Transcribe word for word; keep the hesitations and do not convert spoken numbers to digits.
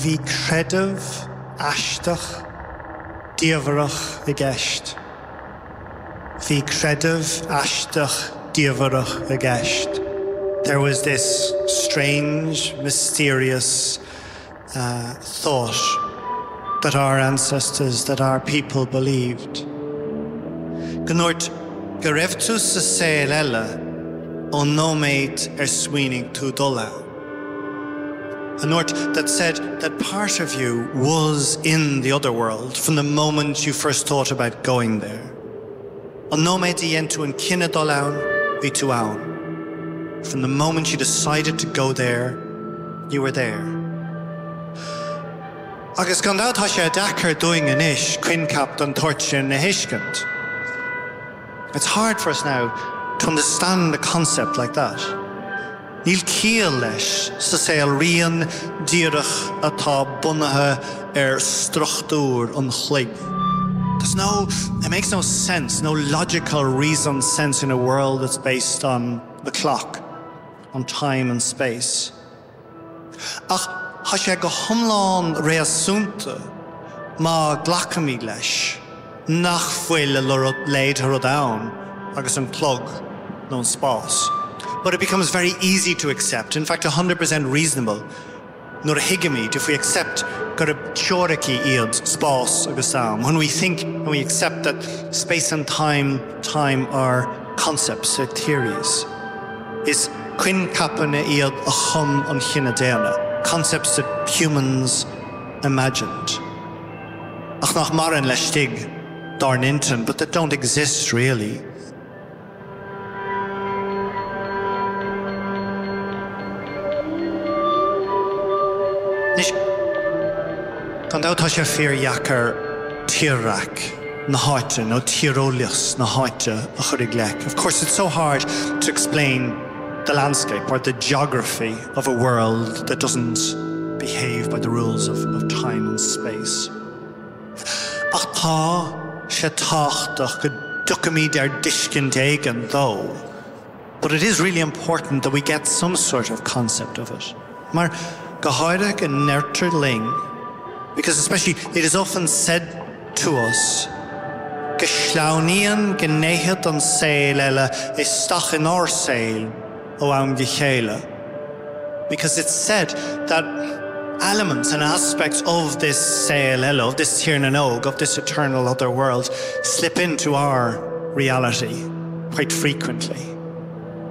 Bhí credamh aisteach díobharach I gceist. Bhí credamh aisteach díobharach I gceist. There was this strange, mysterious uh, thought that our ancestors, that our people believed. Gnort go raibh tú sa saol eile ó nóméid ar sweening tú dul ann. A Nort that said that part of you was in the other world from the moment you first thought about going there. An nóméid a dhéann tú an cinenne dul ann, bhí tú ann. From the moment you decided to go there, you were there. Agus gan dá tá sé a dachar doing inis cuin cap don tortin na hiiscint. It's hard for us now to understand a concept like that. Níl ciall leis sa saol rian díreach atá bunathe ar struchtúr an chloig. There's no, it makes no sense, no logical reason sense in a world that's based on the clock, on time and space. Ach, ha sé go thomláin réasúnta má ghlacamí leis nach fuil le léid ar down agus an plug nó an spás. But it becomes very easy to accept, in fact one hundred percent reasonable. Nor higamid, if we accept got a teoriki iad spás agus am, when we think and we accept that space and time time are concepts or theories, is quin capana iad a chum an chinadena, concepts that humans imagined. Ach nach maran lestig darninton, but that don't exist really. Gan tá sé fear yakar tíreach na háite nó tíreolalas na háite a churig lech. Of course, it's so hard to explain the landscape or the geography of a world that doesn't behave by the rules of, of time and space. Ach tá sé táchtach go ducamid ar discint éigean though. But it is really important that we get some sort of concept of it. Mar go háireach an neirtear ling, because especially it is often said to us, go sleamhnaíonn go néichead an saol eile is stach in our saol ó am go chéile. Because it's said that elements and aspects of this saol eile, of this tír na nóg, of this eternal other world, slip into our reality quite frequently.